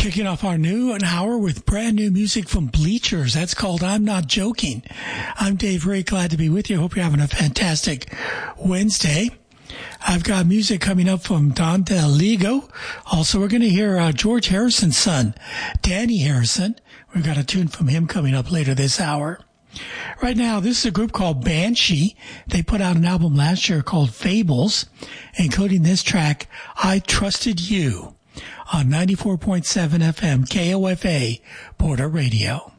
Kicking off our new an hour with brand new music from Bleachers. That's called I'm Not Joking. I'm Dave Ray, glad to be with you. Hope you're having a fantastic Wednesday. I've got music coming up from Don DeLigo. Also, we're going to hear George Harrison's son, Danny Harrison. We've got a tune from him coming up later this hour. Right now, this is a group called Banshee. They put out an album last year called Fables, including this track, I Trusted You, on 94.7 FM KOFA Border Radio.